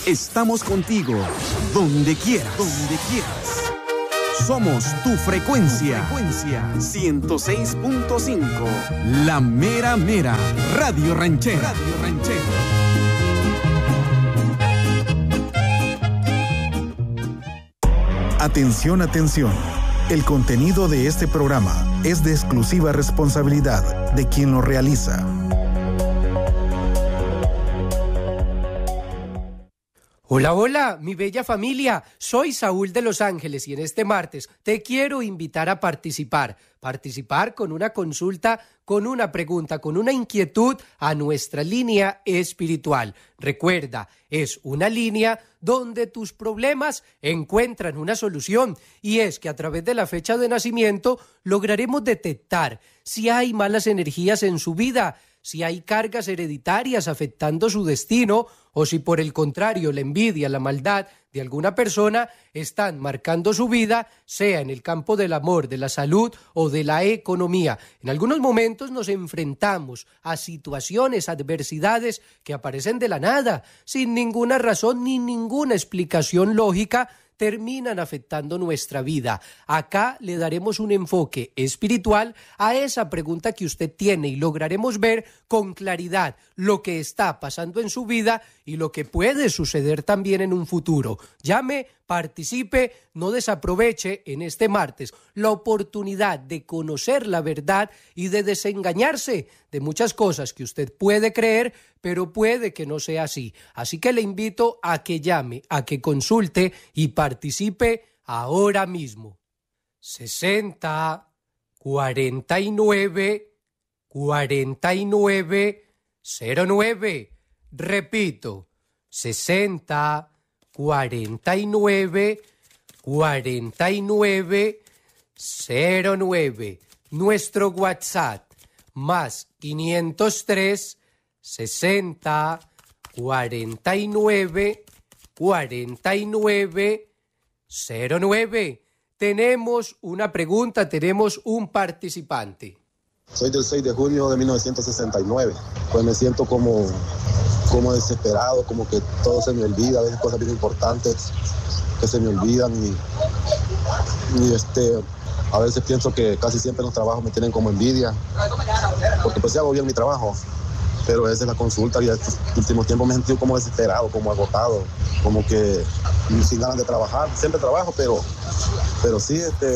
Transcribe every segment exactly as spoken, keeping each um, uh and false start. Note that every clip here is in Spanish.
Estamos contigo, donde quieras, donde quieras. Somos tu frecuencia, tu frecuencia ciento seis punto cinco. La mera mera, Radio Ranchera. Radio Ranchera. Atención, atención. El contenido de este programa es de exclusiva responsabilidad de quien lo realiza. Hola, hola, mi bella familia. Soy Saúl de Los Ángeles y en este martes te quiero invitar a participar. Participar con una consulta, con una pregunta, con una inquietud a nuestra línea espiritual. Recuerda, es una línea donde tus problemas encuentran una solución y es que a través de la fecha de nacimiento lograremos detectar si hay malas energías en su vida, si hay cargas hereditarias afectando su destino o si por el contrario la envidia, la maldad de alguna persona están marcando su vida, sea en el campo del amor, de la salud o de la economía. En algunos momentos nos enfrentamos a situaciones, adversidades que aparecen de la nada, sin ninguna razón ni ninguna explicación lógica, terminan afectando nuestra vida. Acá le daremos un enfoque espiritual a esa pregunta que usted tiene y lograremos ver con claridad lo que está pasando en su vida y lo que puede suceder también en un futuro. Llame, participe, no desaproveche en este martes la oportunidad de conocer la verdad y de desengañarse de muchas cosas que usted puede creer, pero puede que no sea así. Así que le invito a que llame, a que consulte y participe ahora mismo. sesenta, cuarenta y nueve, cuarenta y nueve, cero nueve. Repito, sesenta, cuarenta y nueve, cuarenta y nueve, cero nueve. Nuestro WhatsApp, más quinientos tres, sesenta, cuarenta y nueve, cuarenta y nueve, cero nueve. Tenemos una pregunta, tenemos un participante. Soy del seis de junio de mil novecientos sesenta y nueve. Pues me siento como, como desesperado, como que todo se me olvida, a veces cosas bien importantes que se me olvidan y, y este, a veces pienso que casi siempre los trabajos me tienen como envidia, porque pues sí hago bien mi trabajo, pero esa es la consulta y estos últimos tiempos me he sentido como desesperado, como agotado, como que sin ganas de trabajar. Siempre trabajo, pero, pero sí, este,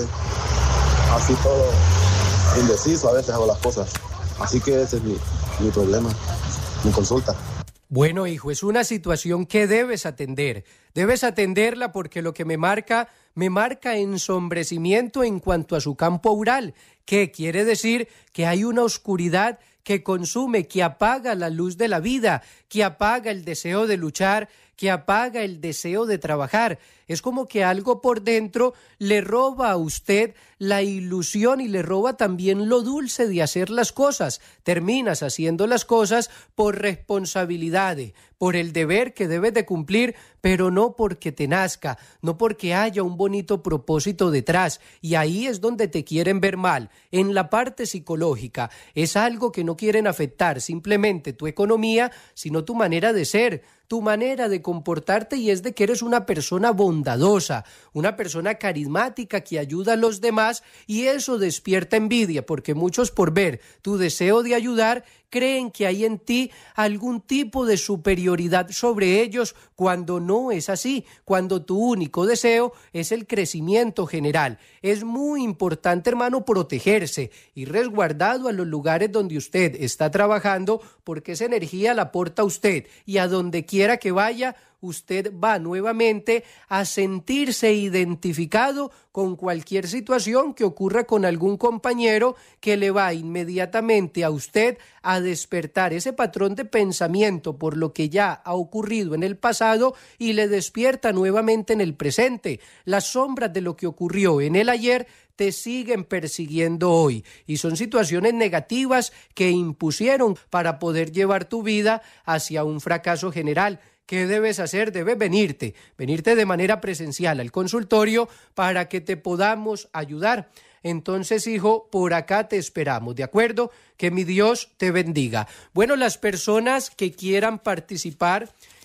así todo indeciso a veces hago las cosas. Así que ese es mi, mi problema, mi consulta. Bueno, hijo, es una situación que debes atender. Debes atenderla porque lo que me marca, me marca ensombrecimiento en cuanto a su campo aural. ¿Qué quiere decir? Que hay una oscuridad que consume, que apaga la luz de la vida, que apaga el deseo de luchar, que apaga el deseo de trabajar. Es como que algo por dentro le roba a usted la ilusión y le roba también lo dulce de hacer las cosas. Terminas haciendo las cosas por responsabilidad, por el deber que debes de cumplir, pero no porque te nazca, no porque haya un bonito propósito detrás. Y ahí es donde te quieren ver mal, en la parte psicológica. Es algo que no quieren afectar simplemente tu economía, sino tu manera de ser, tu manera de comportarte, y es de que eres una persona bondadosa, una persona carismática que ayuda a los demás, y eso despierta envidia, porque muchos, por ver tu deseo de ayudar, creen que hay en ti algún tipo de superioridad sobre ellos, cuando no es así, cuando tu único deseo es el crecimiento general. Es muy importante, hermano, protegerse y resguardado a los lugares donde usted está trabajando, porque esa energía la aporta usted, y a donde quiera que vaya, usted va nuevamente a sentirse identificado con cualquier situación que ocurra con algún compañero, que le va inmediatamente a usted a despertar ese patrón de pensamiento por lo que ya ha ocurrido en el pasado y le despierta nuevamente en el presente. Las sombras de lo que ocurrió en el ayer te siguen persiguiendo hoy, y son situaciones negativas que impusieron para poder llevar tu vida hacia un fracaso general. ¿Qué debes hacer? Debes venirte, venirte de manera presencial al consultorio para que te podamos ayudar. Entonces, hijo, por acá te esperamos, ¿de acuerdo? Que mi Dios te bendiga. Bueno, las personas que quieran participar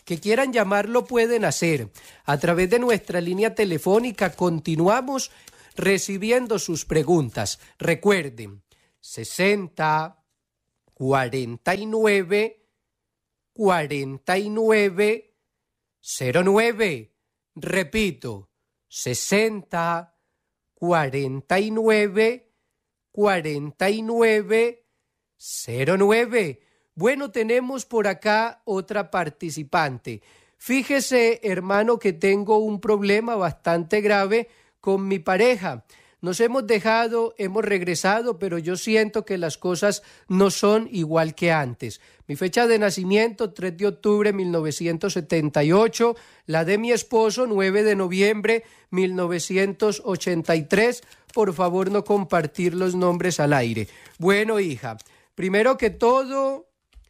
que quieran llamarlo pueden hacer. A través de nuestra línea telefónica continuamos recibiendo sus preguntas. Recuerden, sesenta, cuarenta y nueve, cuarenta y nueve, cero nueve. Repito, sesenta, cuarenta y nueve, cuarenta y nueve, cero nueve. Bueno, tenemos por acá otra participante. Fíjese, hermano, que tengo un problema bastante grave con mi pareja. Nos hemos dejado, hemos regresado, pero yo siento que las cosas no son igual que antes. Mi fecha de nacimiento, tres de octubre de mil novecientos setenta y ocho. La de mi esposo, nueve de noviembre de mil novecientos ochenta y tres. Por favor, no compartir los nombres al aire. Bueno, hija, primero que todo,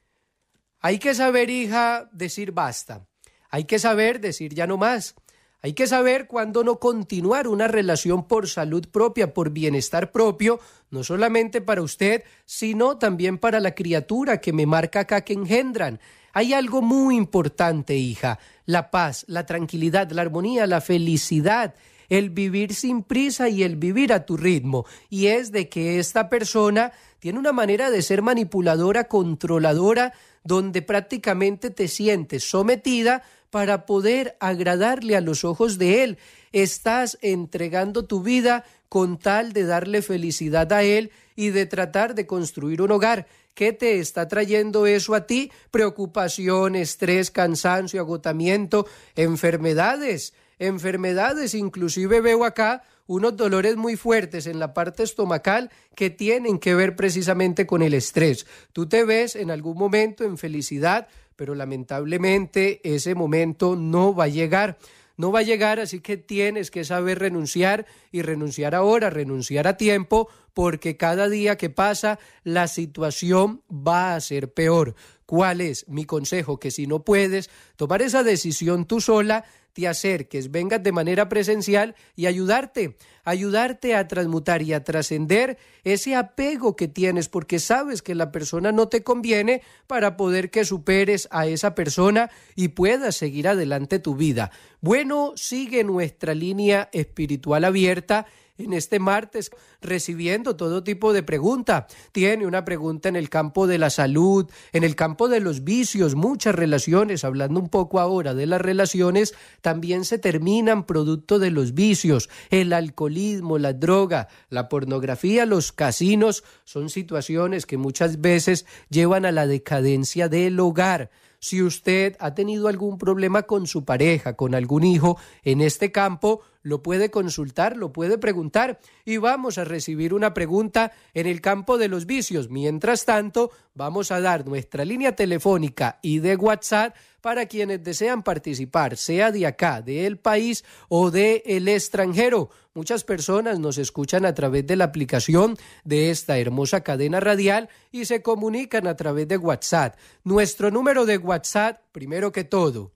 hay que saber, hija, decir basta. Hay que saber decir ya no más. Hay que saber cuándo no continuar una relación por salud propia, por bienestar propio, no solamente para usted, sino también para la criatura que me marca acá que engendran. Hay algo muy importante, hija, la paz, la tranquilidad, la armonía, la felicidad, el vivir sin prisa y el vivir a tu ritmo. Y es de que esta persona tiene una manera de ser manipuladora, controladora, donde prácticamente te sientes sometida para poder agradarle a los ojos de él. Estás entregando tu vida con tal de darle felicidad a él y de tratar de construir un hogar. ¿Qué te está trayendo eso a ti? Preocupación, estrés, cansancio, agotamiento, enfermedades, enfermedades. Inclusive veo acá unos dolores muy fuertes en la parte estomacal que tienen que ver precisamente con el estrés. Tú te ves en algún momento en felicidad, pero lamentablemente ese momento no va a llegar. No va a llegar, así que tienes que saber renunciar y renunciar ahora, renunciar a tiempo, porque cada día que pasa la situación va a ser peor. ¿Cuál es mi consejo? Que si no puedes tomar esa decisión tú sola, te acerques, vengas de manera presencial y ayudarte, ayudarte a transmutar y a trascender ese apego que tienes, porque sabes que la persona no te conviene, para poder que superes a esa persona y puedas seguir adelante tu vida. Bueno, sigue nuestra línea espiritual abierta en este martes, recibiendo todo tipo de pregunta. Tiene una pregunta en el campo de la salud, en el campo de los vicios, muchas relaciones, hablando un poco ahora de las relaciones, también se terminan producto de los vicios, el alcoholismo, la droga, la pornografía, los casinos, son situaciones que muchas veces llevan a la decadencia del hogar. Si usted ha tenido algún problema con su pareja, con algún hijo en este campo, lo puede consultar, lo puede preguntar y vamos a recibir una pregunta en el campo de los vicios. Mientras tanto, vamos a dar nuestra línea telefónica y de WhatsApp para quienes desean participar, sea de acá, del país o del extranjero. Muchas personas nos escuchan a través de la aplicación de esta hermosa cadena radial y se comunican a través de WhatsApp. Nuestro número de WhatsApp, primero que todo,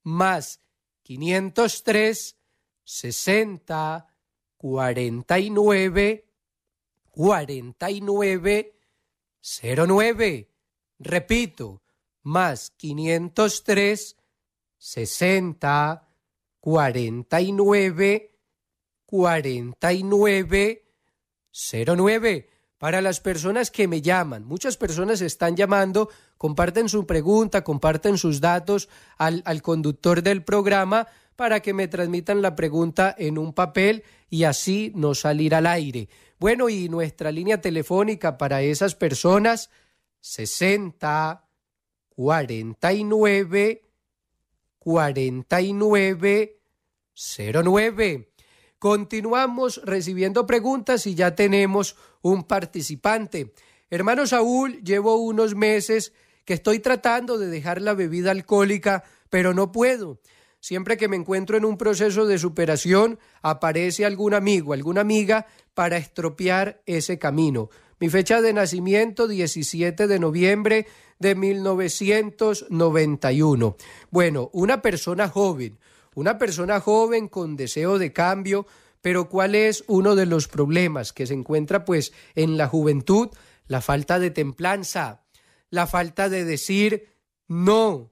más quinientos tres, sesenta, cuarenta y nueve, cuarenta y nueve, cero nueve. Repito, más quinientos tres, sesenta, cuarenta y nueve, cuarenta y nueve, cero nueve. Para las personas que me llaman, muchas personas están llamando, comparten su pregunta, comparten sus datos al, al conductor del programa para que me transmitan la pregunta en un papel y así no salir al aire. Bueno, y nuestra línea telefónica para esas personas, sesenta, cuarenta y nueve, cuarenta y nueve, cero nueve. Continuamos recibiendo preguntas y ya tenemos un participante. Hermano Saúl, llevo unos meses que estoy tratando de dejar la bebida alcohólica, pero no puedo. Siempre que me encuentro en un proceso de superación, aparece algún amigo, alguna amiga para estropear ese camino. Mi fecha de nacimiento, diecisiete de noviembre de mil novecientos noventa y uno. Bueno, una persona joven, una persona joven con deseo de cambio, pero ¿cuál es uno de los problemas que se encuentra pues en la juventud? La falta de templanza, la falta de decir no,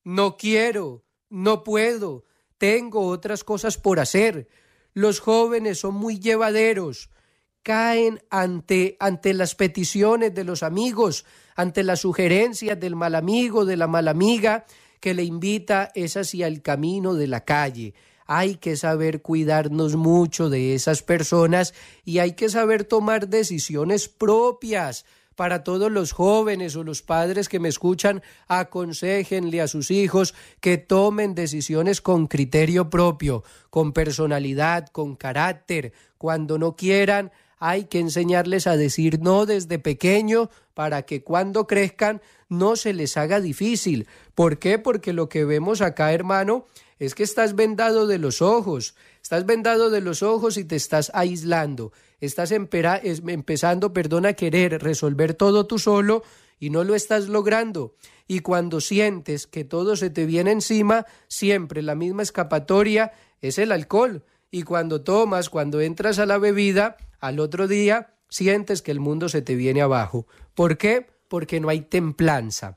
no quiero, no puedo, tengo otras cosas por hacer. Los jóvenes son muy llevaderos, caen ante, ante las peticiones de los amigos, ante las sugerencias del mal amigo, de la mala amiga, que le invita es hacia el camino de la calle. Hay que saber cuidarnos mucho de esas personas y hay que saber tomar decisiones propias. Para todos los jóvenes o los padres que me escuchan, aconséjenle a sus hijos que tomen decisiones con criterio propio, con personalidad, con carácter. Cuando no quieran, hay que enseñarles a decir no desde pequeño para que cuando crezcan no se les haga difícil. ¿Por qué? Porque lo que vemos acá, hermano, es que estás vendado de los ojos, estás vendado de los ojos y te estás aislando, estás empera, es, empezando, perdón, a querer resolver todo tú solo y no lo estás logrando. Y cuando sientes que todo se te viene encima, siempre la misma escapatoria es el alcohol. Y cuando tomas, cuando entras a la bebida, al otro día sientes que el mundo se te viene abajo. ¿Por qué? Porque no hay templanza.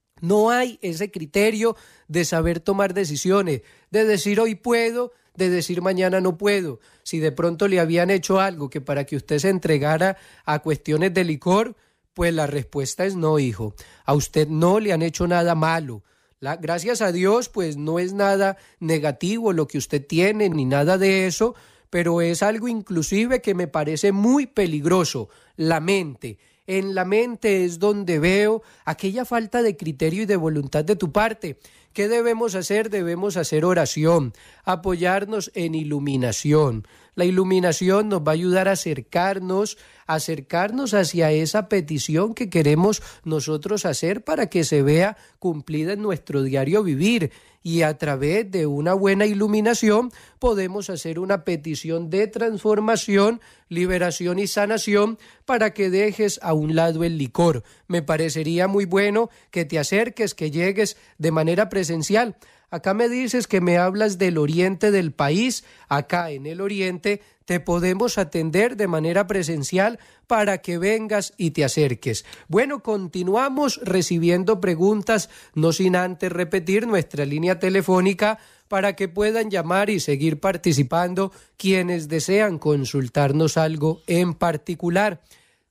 No hay ese criterio de saber tomar decisiones, de decir hoy puedo, de decir mañana no puedo. Si de pronto le habían hecho algo que para que usted se entregara a cuestiones de licor, pues la respuesta es no, hijo. A usted no le han hecho nada malo. La, gracias a Dios, pues no es nada negativo lo que usted tiene, ni nada de eso, pero es algo inclusive que me parece muy peligroso, la mente. En la mente es donde veo aquella falta de criterio y de voluntad de tu parte. ¿Qué debemos hacer? Debemos hacer oración, apoyarnos en iluminación. La iluminación nos va a ayudar a acercarnos, acercarnos hacia esa petición que queremos nosotros hacer para que se vea cumplida en nuestro diario vivir. Y a través de una buena iluminación podemos hacer una petición de transformación, liberación y sanación para que dejes a un lado el licor. Me parecería muy bueno que te acerques, que llegues de manera presencial. Acá me dices que me hablas del oriente del país. Acá en el oriente te podemos atender de manera presencial para que vengas y te acerques. Bueno, continuamos recibiendo preguntas, no sin antes repetir nuestra línea telefónica para que puedan llamar y seguir participando quienes desean consultarnos algo en particular.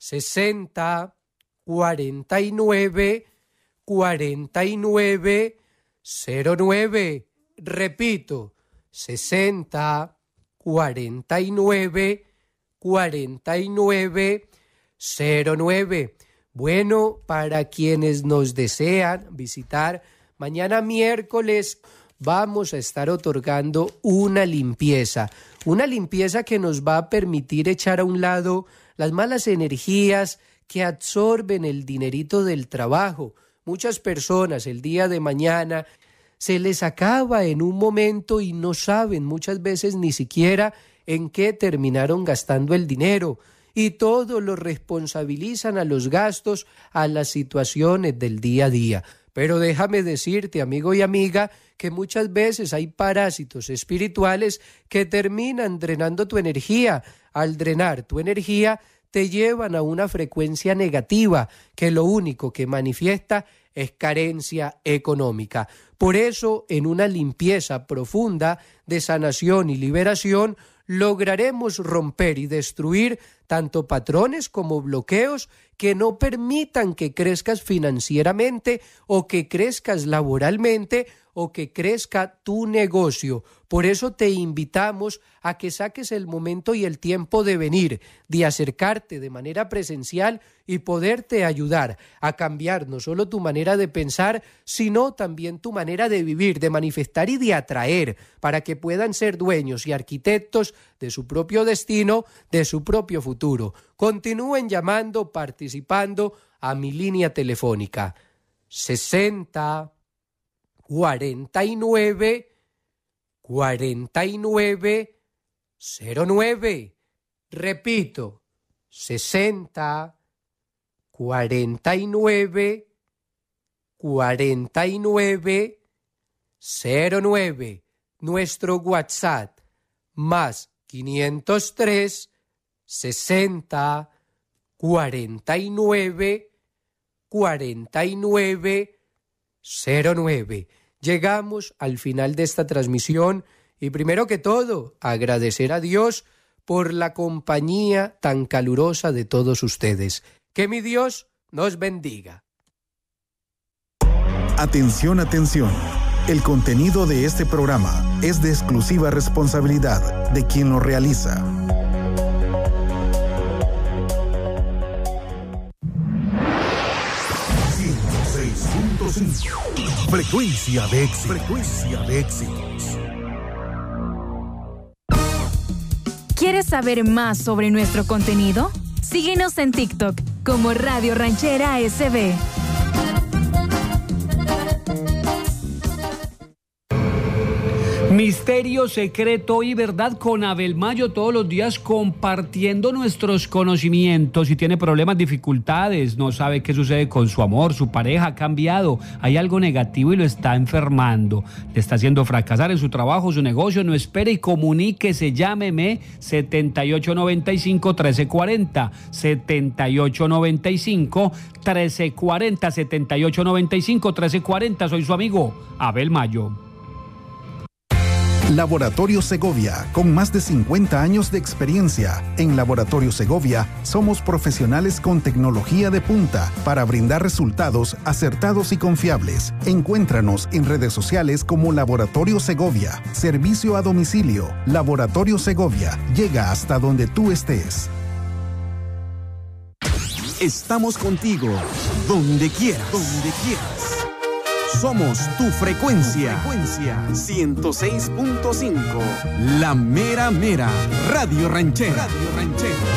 sesenta, cuarenta y nueve, cuarenta y nueve, cero nueve. Repito, sesenta, cuarenta y nueve, cuarenta y nueve, cero nueve. Bueno, para quienes nos desean visitar, mañana miércoles vamos a estar otorgando una limpieza, una limpieza que nos va a permitir echar a un lado las malas energías que absorben el dinerito del trabajo. Muchas personas el día de mañana se les acaba en un momento y no saben muchas veces ni siquiera en qué terminaron gastando el dinero, y todo lo responsabilizan a los gastos, a las situaciones del día a día. Pero déjame decirte, amigo y amiga, que muchas veces hay parásitos espirituales que terminan drenando tu energía. Al drenar tu energía, te llevan a una frecuencia negativa que lo único que manifiesta es carencia económica. Por eso, en una limpieza profunda de sanación y liberación, lograremos romper y destruir tanto patrones como bloqueos que no permitan que crezcas financieramente o que crezcas laboralmente o que crezca tu negocio. Por eso te invitamos a que saques el momento y el tiempo de venir, de acercarte de manera presencial y poderte ayudar a cambiar no solo tu manera de pensar, sino también tu manera de vivir, de manifestar y de atraer, para que puedan ser dueños y arquitectos de su propio destino, de su propio futuro. Continúen llamando, participando a mi línea telefónica sesenta, cuarenta y nueve, cuarenta y nueve, cero nueve. Repito, sesenta, cuarenta y nueve, cuarenta y nueve, cero nueve. Nuestro WhatsApp más quinientos tres, sesenta, cuarenta y nueve, cuarenta y nueve, cero nueve. llegamos al final de esta transmisión y primero que todo, agradecer a Dios por la compañía tan calurosa de todos ustedes. Que mi Dios nos bendiga. Atención, atención. El contenido de este programa es de exclusiva responsabilidad de quien lo realiza. ciento seis punto cinco. Frecuencia de éxito. Frecuencia de éxitos. ¿Quieres saber más sobre nuestro contenido? Síguenos en TikTok como Radio Ranchera S B. Misterio, secreto y verdad con Abel Mayo, todos los días compartiendo nuestros conocimientos. Si tiene problemas, dificultades, no sabe qué sucede con su amor, su pareja ha cambiado, hay algo negativo y lo está enfermando, le está haciendo fracasar en su trabajo, su negocio, no espere y comuníquese, llámeme setenta y ocho noventa y cinco, trece cuarenta, setenta y ocho noventa y cinco, trece cuarenta, setenta y ocho noventa y cinco, trece cuarenta, soy su amigo Abel Mayo. Laboratorio Segovia, con más de cincuenta años de experiencia. En Laboratorio Segovia somos profesionales con tecnología de punta para brindar resultados acertados y confiables. Encuéntranos en redes sociales como Laboratorio Segovia. Servicio a domicilio. Laboratorio Segovia llega hasta donde tú estés. Estamos contigo, donde quieras, donde quieras. Somos tu frecuencia, frecuencia ciento seis punto cinco, la mera mera Radio Ranchera. Radio Ranchera.